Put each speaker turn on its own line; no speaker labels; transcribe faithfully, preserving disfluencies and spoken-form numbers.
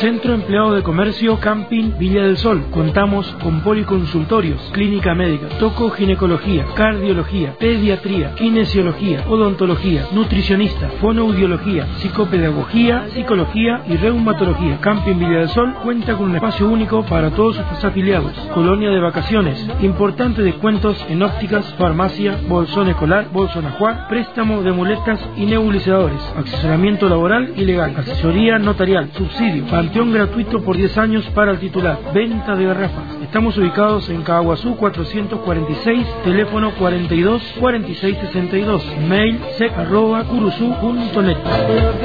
Centro Empleado de Comercio Camping Villa del Sol. Contamos con policonsultorios, clínica médica, tocoginecología, cardiología, pediatría, kinesiología, odontología, nutricionista, fonoaudiología, psicopedagogía, psicología y reumatología. Camping Villa del Sol cuenta con un espacio único para todos sus afiliados. Colonia de vacaciones, importantes descuentos en ópticas, farmacia, bolsón escolar, bolsón ajuar, préstamo de muletas y nebulizadores, asesoramiento laboral y legal, asesoría notarial, subsidio, panteón gratuito por diez años para el titular, venta de garrafas. Estamos ubicados en Caguazú cuatrocientos cuarenta y seis, teléfono cuarenta y dos, cuarenta y seis sesenta y dos, mail sec arroba curuzú punto net.